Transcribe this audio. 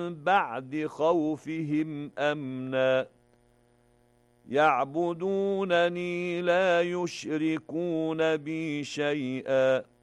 بعد خوفهم أمنا يعبدونني لا يشركون بي شيئا